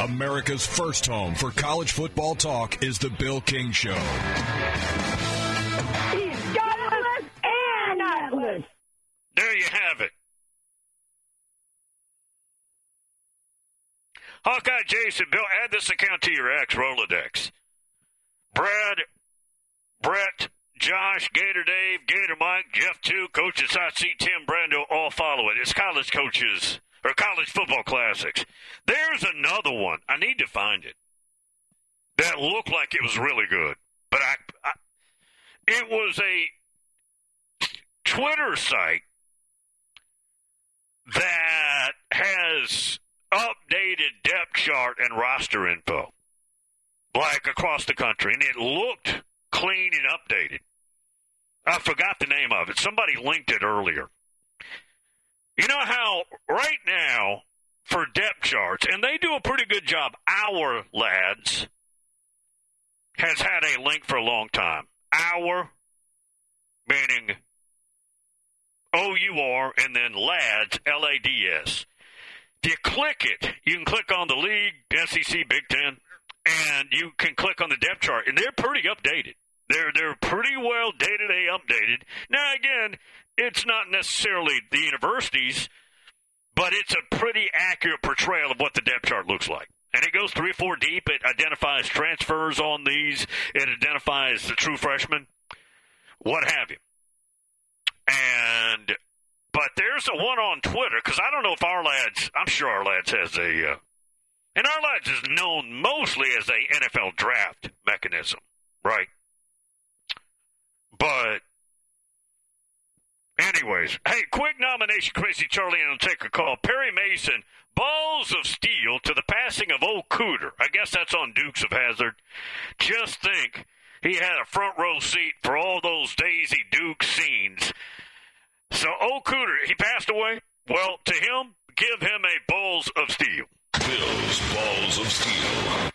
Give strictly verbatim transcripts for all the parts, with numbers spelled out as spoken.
America's first home for college football talk is the Bill King Show. He's gutless and nutless. There you have it. Hawkeye Jason, Bill, add this account to your ex Rolodex. Brad, Brett, Josh, Gator Dave, Gator Mike, Jeff two, Coaches Hot Seat, Tim Brando, all follow it. It's college coaches, or college football classics. There's another one. I need to find it. That looked like it was really good. But I, I it was a Twitter site that has updated depth chart and roster info, like across the country, and it looked clean and updated. I forgot the name of it. Somebody linked it earlier. You know how right now for depth charts, and they do a pretty good job, Our Lads has had a link for a long time. Our, meaning O U R, and then Lads, L A D S. If you click it, you can click on the league, S E C, Big Ten, and you can click on the depth chart, and they're pretty updated. They're they're pretty well day-to-day updated. Now, again, it's not necessarily the universities, but it's a pretty accurate portrayal of what the depth chart looks like. And it goes three, four deep. It identifies transfers on these. It identifies the true freshmen, what have you. And but there's a one on Twitter, because I don't know if Our Lads, I'm sure Our Lads has a, uh, and Our Lads is known mostly as a N F L draft mechanism, right? But, anyways, hey, quick nomination, Crazy Charlie, and I'll take a call. Perry Mason, balls of steel to the passing of old Cooter. I guess that's on Dukes of Hazzard. Just think, he had a front row seat for all those Daisy Duke scenes. So, old Cooter, he passed away. Well, to him, give him a balls of steel. Bill's Balls of Steel.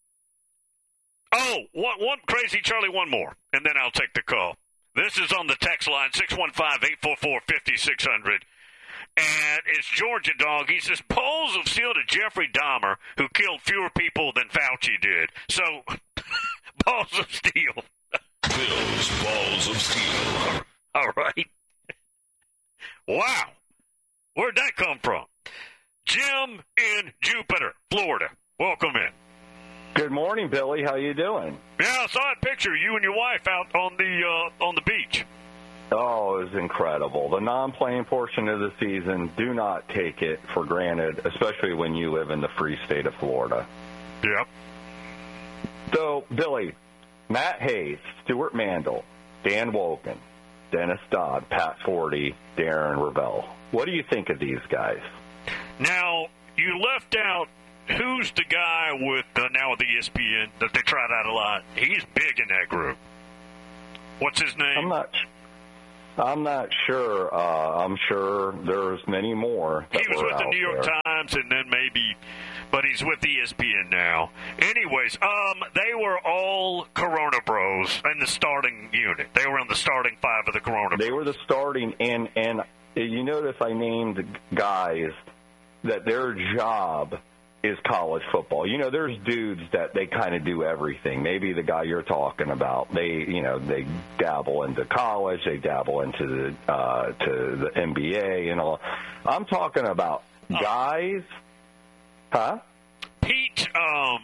Oh, one, one Crazy Charlie, one more, and then I'll take the call. This is on the text line, six one five, eight four four, five six zero zero. And it's Georgia Dog. He says, balls of steel to Jeffrey Dahmer, who killed fewer people than Fauci did. So, balls of steel. Bill's Balls of Steel. All right. Wow. Where'd that come from? Jim in Jupiter, Florida. Welcome in. Good morning, Billy. How you doing? Yeah, I saw a picture of you and your wife out on the uh, on the beach. Oh, it was incredible. The non-playing portion of the season, do not take it for granted, especially when you live in the free state of Florida. Yep. So, Billy, Matt Hayes, Stuart Mandel, Dan Woken, Dennis Dodd, Pat Forty, Darren Ravel. What do you think of these guys? Now, you left out who's the guy with uh, now with the E S P N that they tried out a lot. He's big in that group. What's his name? I'm not. I'm not sure. Uh, I'm sure there's many more. He was with the New York there. Times, and then maybe, but he's with E S P N now. Anyways, um, they were all Corona Bros in the starting unit. They were in the starting five of the Corona Bros. They were the starting, and and you notice I named guys that their job is college football. You know, there's dudes that they kind of do everything. Maybe the guy you're talking about, they, you know, they dabble into college, they dabble into the uh, to the N B A and all. I'm talking about oh. guys, huh? Pete, um,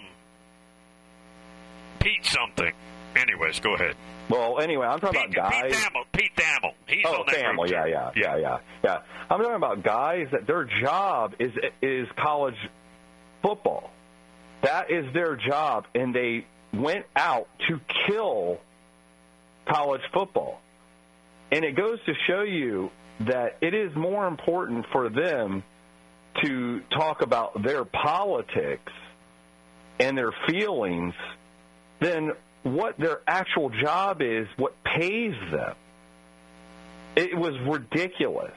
Pete something. Anyways, go ahead. Well, anyway, I'm talking Pete, about guys. Pete Thamel. Pete Thamel. He's oh, on that Thamel, group yeah, yeah, yeah, yeah, yeah. I'm talking about guys that their job is is college football. That is their job, and they went out to kill college football. And it goes to show you that it is more important for them to talk about their politics and their feelings than what their actual job is, what pays them. It was ridiculous.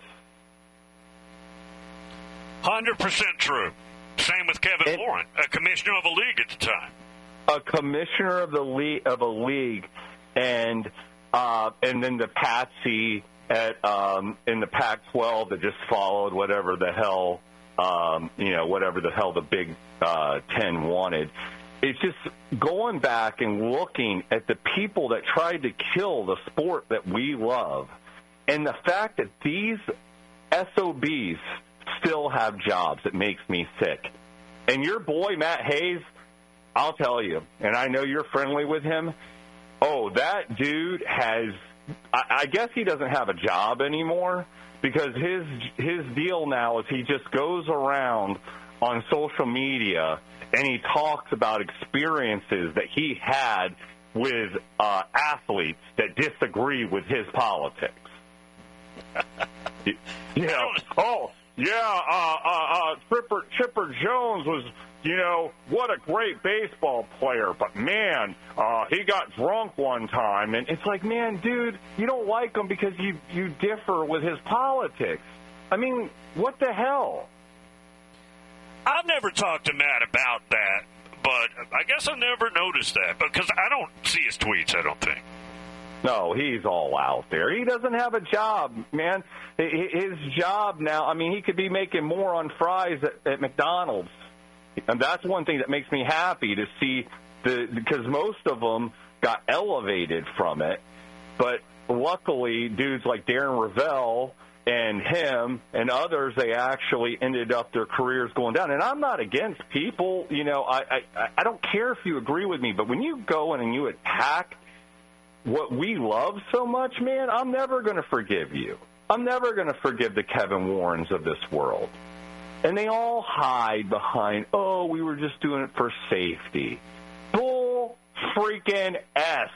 one hundred percent true. Same with Kevin and, Warren, a commissioner of a league at the time. A commissioner of the league of a league, and uh, and then the patsy at um, in the Pac twelve that just followed whatever the hell um, you know, whatever the hell the Big uh, Ten wanted. It's just going back and looking at the people that tried to kill the sport that we love, and the fact that these S O Bs still have jobs, it makes me sick. And your boy, Matt Hayes, I'll tell you, and I know you're friendly with him, oh, that dude has, I, I guess he doesn't have a job anymore, because his his deal now is he just goes around on social media and he talks about experiences that he had with uh, athletes that disagree with his politics. you, you know, oh, yeah, uh, uh, uh, Chipper, Chipper Jones was, you know, what a great baseball player, but man, uh, he got drunk one time. And it's like, man, dude, you don't like him because you, you differ with his politics. I mean, what the hell? I've never talked to Matt about that, but I guess I never noticed that because I don't see his tweets, I don't think. No, he's all out there. He doesn't have a job, man. His job now, I mean, he could be making more on fries at, at McDonald's. And that's one thing that makes me happy to see, the because most of them got elevated from it. But luckily, dudes like Darren Ravel and him and others, they actually ended up their careers going down. And I'm not against people. You know, I, I, I don't care if you agree with me, but when you go in and you attack what we love so much, man, I'm never going to forgive you. I'm never going to forgive the Kevin Warrens of this world. And they all hide behind, oh, we were just doing it for safety. Bull freaking S.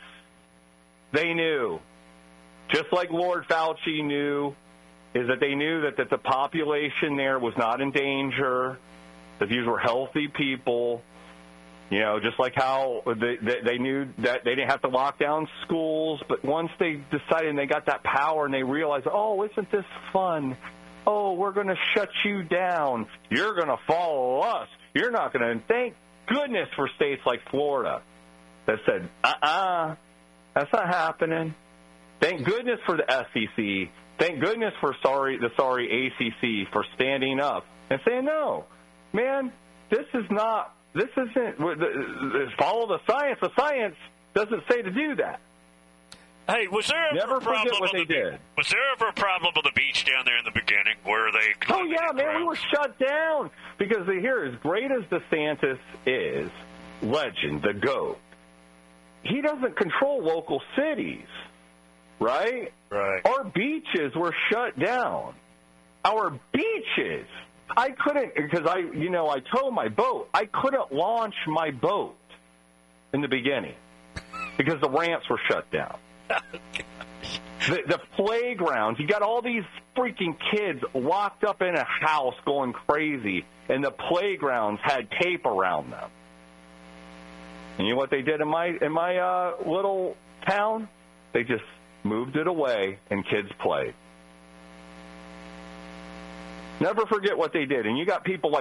They knew. Just like Lord Fauci knew, is that they knew that, that the population there was not in danger, that these were healthy people. You know, just like how they, they, they knew that they didn't have to lock down schools, but once they decided and they got that power and they realized, oh, isn't this fun? Oh, we're going to shut you down. You're going to follow us. You're not going to. Thank goodness for states like Florida that said, uh-uh, that's not happening. Thank goodness for the S E C. Thank goodness for sorry the sorry A C C for standing up and saying, no, man, this is not. This isn't follow the science. The science doesn't say to do that. Hey, was there ever Never a problem forget what on they the, did. Was there ever a problem on the beach down there in the beginning where they? Oh yeah, man, we were shut down because here, as great as DeSantis is, legend, the GOAT, he doesn't control local cities, right? Right. Our beaches were shut down. Our beaches. I couldn't, because I, you know, I towed my boat. I couldn't launch my boat in the beginning because the ramps were shut down. the, the playgrounds, you got all these freaking kids locked up in a house going crazy, and the playgrounds had tape around them. And you know what they did in my in my uh, little town? They just moved it away, and kids played. Never forget what they did. And you got people like